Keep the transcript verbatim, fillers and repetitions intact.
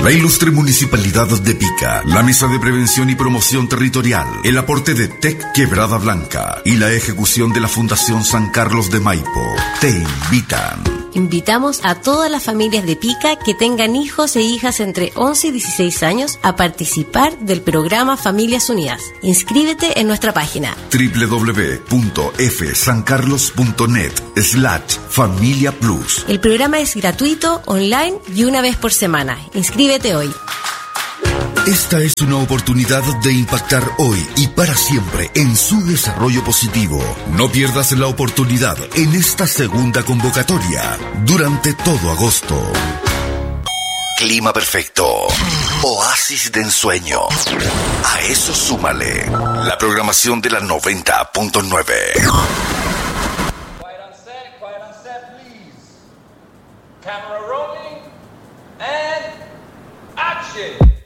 La ilustre Municipalidad de Pica, la Mesa de Prevención y Promoción Territorial, el aporte de T E C Quebrada Blanca y la ejecución de la Fundación San Carlos de Maipo te invitan. Invitamos a todas las familias de Pica que tengan hijos e hijas entre once y dieciséis años a participar del programa Familias Unidas. Inscríbete en nuestra página doble u doble u doble u punto f san carlos punto net slash familia plus. El programa es gratuito, online y una vez por semana. Inscríbete hoy. Esta es una oportunidad de impactar hoy y para siempre en su desarrollo positivo. No pierdas la oportunidad en esta segunda convocatoria durante todo agosto. Clima perfecto. Oasis de ensueño. A eso súmale la programación de la noventa punto nueve. Quiet on set, quiet on set, please. Camera rolling and action.